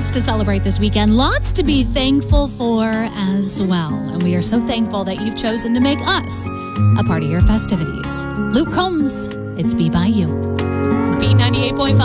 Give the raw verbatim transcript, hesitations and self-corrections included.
lots to celebrate this weekend, lots to be thankful for as well. And we are so thankful that you've chosen to make us a part of your festivities. Luke Combs, it's Be By You. B ninety-eight point five.